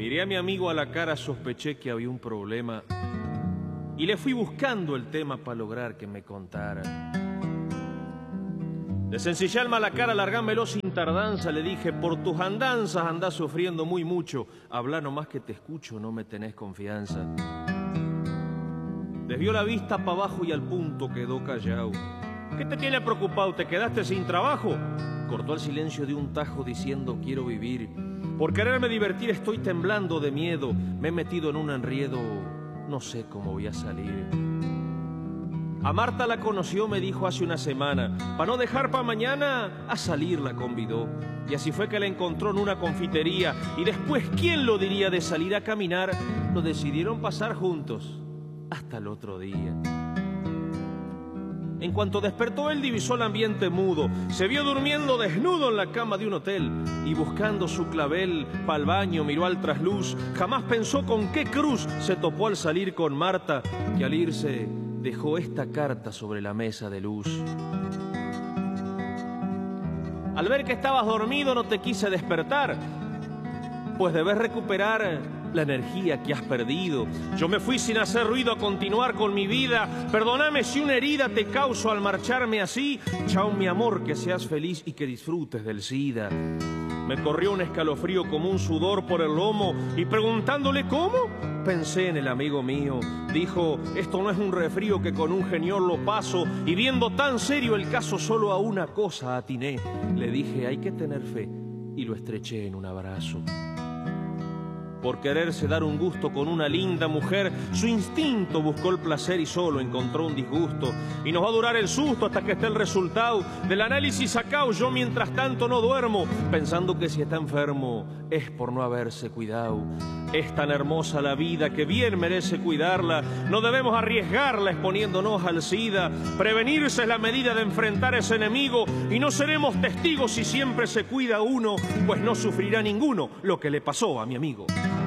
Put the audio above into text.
Miré a mi amigo a la cara, sospeché que había un problema y le fui buscando el tema para lograr que me contara. Desencillé al malacara, largámelo sin tardanza, le dije, por tus andanzas andás sufriendo muy mucho, habla nomás que te escucho, no me tenés confianza. Desvió la vista para abajo y al punto quedó callado. ¿Qué te tiene preocupado? ¿Te quedaste sin trabajo? Cortó el silencio de un tajo diciendo, quiero vivir. Por quererme divertir estoy temblando de miedo, me he metido en un enriedo, no sé cómo voy a salir. A Marta la conoció, me dijo hace una semana, para no dejar para mañana, a salir la convidó. Y así fue que la encontró en una confitería, y después, ¿quién lo diría de salir a caminar? Lo decidieron pasar juntos, hasta el otro día. En cuanto despertó, él divisó el ambiente mudo, se vio durmiendo desnudo en la cama de un hotel, y buscando su clavel pa'l baño miró al trasluz, jamás pensó con qué cruz se topó al salir con Marta, que al irse dejó esta carta sobre la mesa de luz. Al ver que estabas dormido no te quise despertar, pues debes recuperar la energía que has perdido. Yo me fui sin hacer ruido a continuar con mi vida. Perdóname si una herida te causo al marcharme así. Chao mi amor, que seas feliz y que disfrutes del SIDA. Me corrió un escalofrío como un sudor por el lomo y preguntándole ¿cómo? Pensé en el amigo mío. Dijo, esto no es un resfrío que con un geniol lo paso. Y viendo tan serio el caso solo a una cosa atiné. Le dije, hay que tener fe, y lo estreché en un abrazo. Por quererse dar un gusto con una linda mujer, su instinto buscó el placer y solo encontró un disgusto. Y nos va a durar el susto hasta que esté el resultado del análisis sacado. Yo mientras tanto no duermo, pensando que si está enfermo es por no haberse cuidado. Es tan hermosa la vida que bien merece cuidarla. No debemos arriesgarla exponiéndonos al SIDA. Prevenirse es la medida de enfrentar a ese enemigo. Y no seremos testigos si siempre se cuida uno, pues no sufrirá ninguno lo que le pasó a mi amigo.